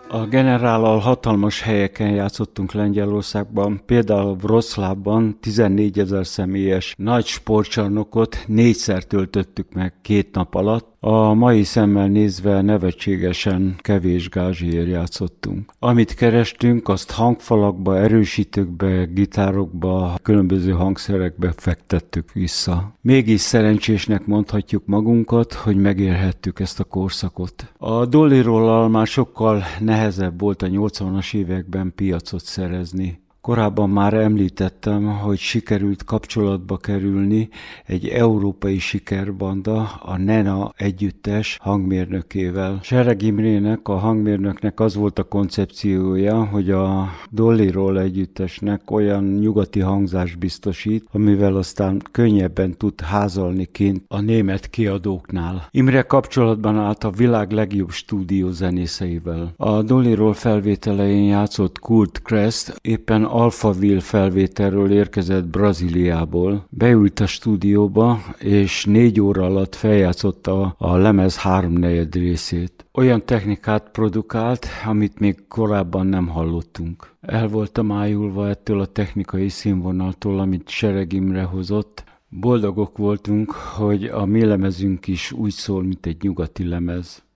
A Generállal hatalmas helyeken játszottunk Lengyelországban, például Wroclawban 14 000 személyes nagy sportcsarnokot 4-szer töltöttük meg 2 nap alatt. A mai szemmel nézve nevetségesen kevés gázsiért játszottunk. Amit kerestünk, azt hangfalakba, erősítőkbe, gitárokba, különböző hangszerekbe fektettük vissza. Mégis szerencsésnek mondhatjuk magunkat, hogy megélhettük ezt a korszakot. A Dolly Roll-al már sokkal nehezebb volt a 80-as években piacot szerezni. Korábban már említettem, hogy sikerült kapcsolatba kerülni egy európai sikerbanda, a Nena együttes hangmérnökével. Sereg Imrének, a hangmérnöknek az volt a koncepciója, hogy a Dolly Roll együttesnek olyan nyugati hangzást biztosít, amivel aztán könnyebben tud házalni kint a német kiadóknál. Imre kapcsolatban állt a világ legjobb stúdiózenészeivel. A Dolly Roll felvételein játszott Kurt Crest, éppen Alphaville felvételről érkezett Brazíliából. Beült a stúdióba, és 4 óra alatt feljátszotta a lemez 3/4 részét. Olyan technikát produkált, amit még korábban nem hallottunk. El voltam ájulva ettől a technikai színvonaltól, amit Sereg Imre hozott. Boldogok voltunk, hogy a mi lemezünk is úgy szól, mint egy nyugati lemez.